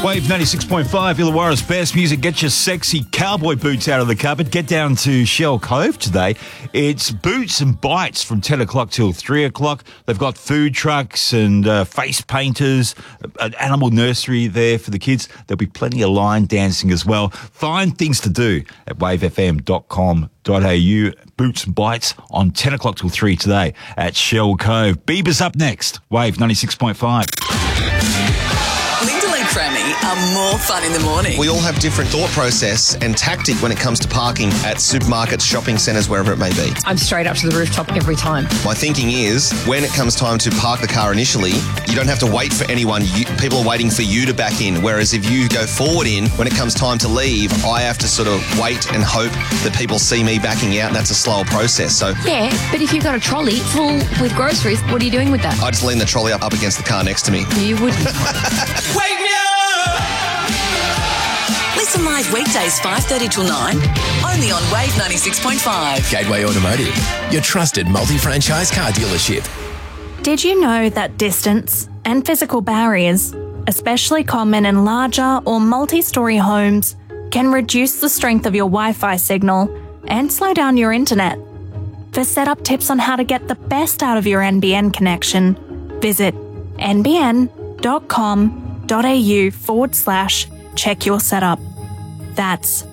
Wave 96.5, Illawarra's best music. Get your sexy cowboy boots out of the cupboard. Get down to Shell Cove today. It's Boots and Bites from 10 o'clock till 3 o'clock. They've got food trucks and face painters, an animal nursery there for the kids. There'll be plenty of line dancing as well. Find things to do at wavefm.com.au. Boots and Bites on 10 o'clock till 3 today at Shell Cove. Bieber's up next. Wave 96.5. Lyndall and Crammy are more fun in the morning. We all have different thought process and tactic when it comes to parking at supermarkets, shopping centres, wherever it may be. I'm straight up to the rooftop every time. My thinking is, when it comes time to park the car initially, you don't have to wait for anyone. People are waiting for you to back in. Whereas if you go forward in, when it comes time to leave, I have to sort of wait and hope that people see me backing out, and that's a slower process. So Yeah, but if you've got a trolley full with groceries, what are you doing with that? I just lean the trolley up against the car next to me. You wouldn't. Wake me up! Listen live weekdays 5:30 till 9, only on Wave 96.5. Gateway Automotive, your trusted multi-franchise car dealership. Did you know that distance and physical barriers, especially common in larger or multi-storey homes, can reduce the strength of your Wi-Fi signal and slow down your internet? For setup tips on how to get the best out of your NBN connection, visit nbn.com.au/check your setup. That's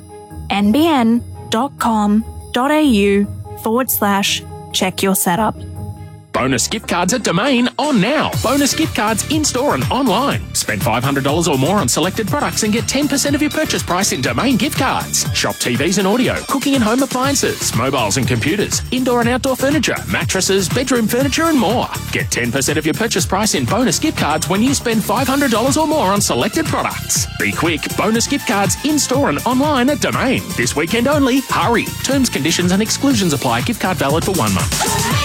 nbn.com.au/check your setup. Bonus gift cards at Domain on now. Bonus gift cards in-store and online. Spend $500 or more on selected products and get 10% of your purchase price in Domain gift cards. Shop TVs and audio, cooking and home appliances, mobiles and computers, indoor and outdoor furniture, mattresses, bedroom furniture and more. Get 10% of your purchase price in bonus gift cards when you spend $500 or more on selected products. Be quick. Bonus gift cards in-store and online at Domain. This weekend only. Hurry. Terms, conditions and exclusions apply. Gift card valid for 1 month.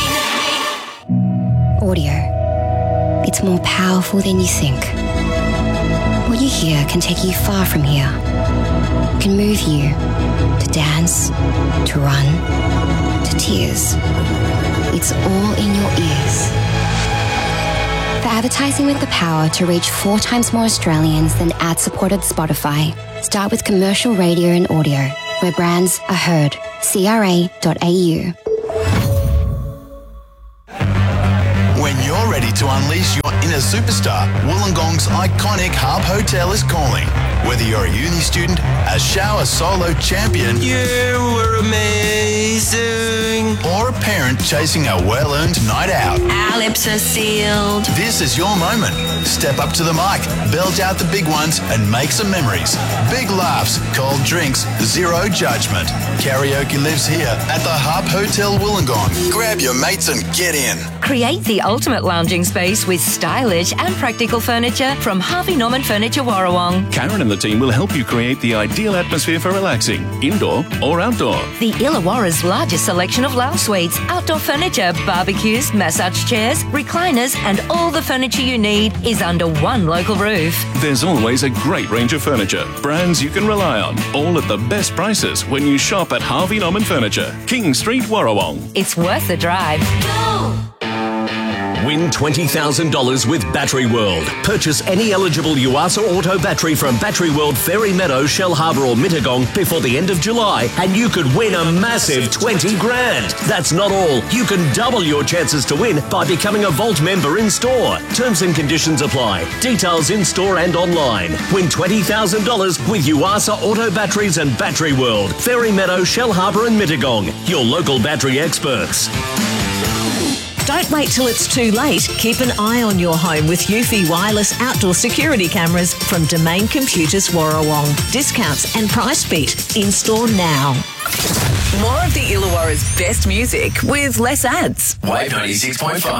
Audio. It's more powerful than you think. What you hear can take you far from here. Can move you to dance, to run, to tears. It's all in your ears. For advertising with the power to reach 4 times more Australians than ad-supported Spotify, start with commercial radio and audio, where brands are heard. CRA.au. When you're ready to unleash your inner superstar, Wollongong's iconic Harp Hotel is calling. Whether you're a uni student, a shower solo champion, You were amazing. or a parent chasing a well-earned night out, Our lips are sealed. this is your moment. Step up to the mic, belt out the big ones, and make some memories. Big laughs, cold drinks, zero judgment. Karaoke lives here at the Harp Hotel Wollongong. Grab your mates and get in. Create the ultimate lounging space with stylish and practical furniture from Harvey Norman Furniture Warrawong. Karen and the team will help you create the ideal atmosphere for relaxing, indoor or outdoor. The Illawarra's largest selection of lounge suites, outdoor furniture, barbecues, massage chairs, recliners and all the furniture you need is under one local roof. There's always a great range of furniture, brands you can rely on, all at the best prices when you shop at Harvey Norman Furniture, King Street, Warrawong. It's worth the drive. Win $20,000 with Battery World. Purchase any eligible Yuasa Auto battery from Battery World, Fairy Meadow, Shell Harbour or Mittagong before the end of July and you could win a massive 20 grand. That's not all. You can double your chances to win by becoming a Vault member in store. Terms and conditions apply. Details in store and online. Win $20,000 with Yuasa Auto batteries and Battery World, Fairy Meadow, Shell Harbour and Mittagong. Your local battery experts. Don't wait till it's too late. Keep an eye on your home with Eufy wireless outdoor security cameras from Domain Computers Warrawong. Discounts and price beat. In-store now. More of the Illawarra's best music with less ads. Wave 96.5.